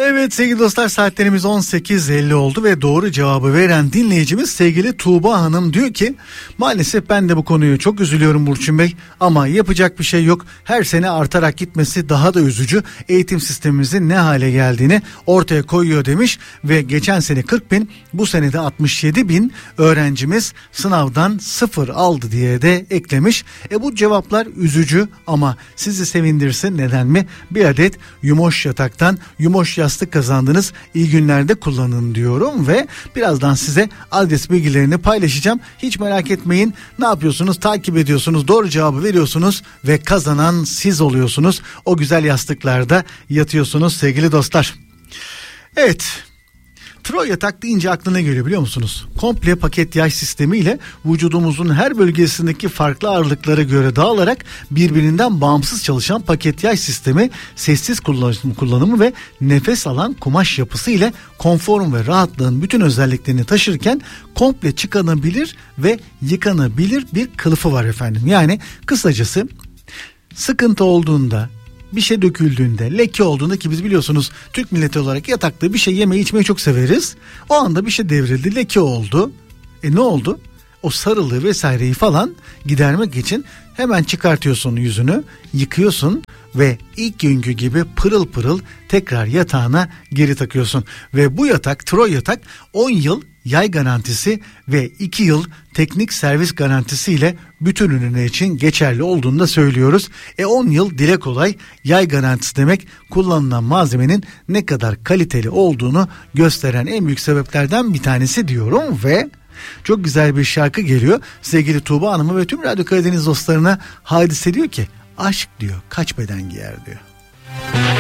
Evet sevgili dostlar, saatlerimiz 18.50 oldu ve doğru cevabı veren dinleyicimiz sevgili Tuğba Hanım diyor ki maalesef ben de bu konuyu çok üzülüyorum Burçin Bey ama yapacak bir şey yok. Her sene artarak gitmesi daha da üzücü, eğitim sistemimizin ne hale geldiğini ortaya koyuyor demiş ve geçen sene 40 bin, bu sene de 67 bin öğrencimiz sınavdan 0 aldı diye de eklemiş. Bu cevaplar üzücü ama sizi sevindirsin, neden mi? Bir adet Yumoş yataktan Yumoş yastık kazandınız, iyi günlerde kullanın diyorum ve birazdan size adres bilgilerini paylaşacağım. Hiç merak etmeyin, ne yapıyorsunuz? Takip ediyorsunuz, doğru cevabı veriyorsunuz ve kazanan siz oluyorsunuz. O güzel yastıklarda yatıyorsunuz sevgili dostlar. Evet, Troy yatak deyince aklına geliyor biliyor musunuz? Komple paket yay sistemiyle vücudumuzun her bölgesindeki farklı ağırlıklara göre dağılarak birbirinden bağımsız çalışan paket yay sistemi, sessiz kullanımı ve nefes alan kumaş yapısı ile konforun ve rahatlığın bütün özelliklerini taşırken komple çıkarılabilir ve yıkanabilir bir kılıfı var efendim. Yani kısacası sıkıntı olduğunda, bir şey döküldüğünde, leke olduğunda, ki biz biliyorsunuz Türk milleti olarak yatakta bir şey yemeyi içmeyi çok severiz. O anda bir şey devrildi, leke oldu. Ne oldu? O sarılığı vesaireyi falan gidermek için hemen çıkartıyorsun yüzünü, yıkıyorsun ve ilk günkü gibi pırıl pırıl tekrar yatağına geri takıyorsun. Ve bu yatak, Troy yatak 10 yıl yay garantisi ve 2 yıl teknik servis garantisiyle bütün ürünler için geçerli olduğunu da söylüyoruz. 10 yıl dile kolay yay garantisi demek, kullanılan malzemenin ne kadar kaliteli olduğunu gösteren en büyük sebeplerden bir tanesi diyorum ve çok güzel bir şarkı geliyor. Sevgili Tuğba Hanım'a ve tüm Radyo Karadeniz dostlarına Hadise diyor ki aşk diyor kaç beden giyer diyor.